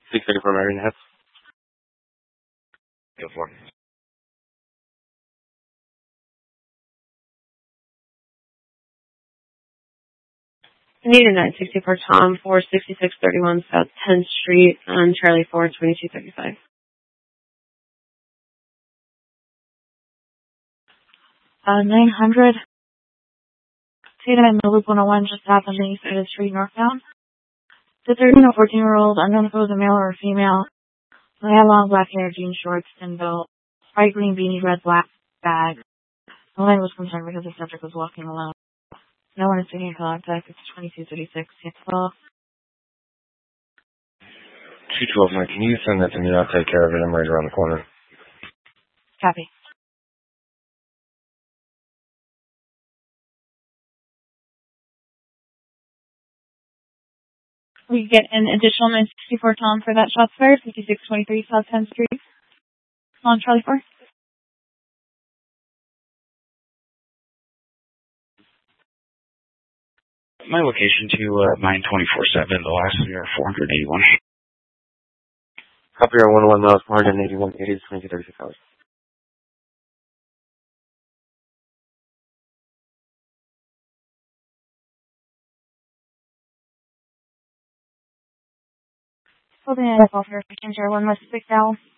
634 Marion Hess. Go for it. Need a 964 Tom, 46631 South 10th Street, on Charlie 4, 2235. 900. State in the Loop 101, just south of the east side of the street, northbound. The 13 or 14-year-old, unknown if it was a male or a female. They had long black hair, jeans, shorts, thin belt, bright green beanie, red, black bag. No one was concerned because the subject was walking alone. No one is taking contact. It's 2236. It's 12. 212, Mike. Can you send that to me? I'll take care of it. I'm right around the corner. Copy. We get an additional 964 Tom for that shots fired, 5623 South 10th Street, on Charlie 4. My location to 9247, the last year 481. Copy our 101 miles, 481, 80 to 2236 hours. Holding it up off your passenger 1 West 6 L.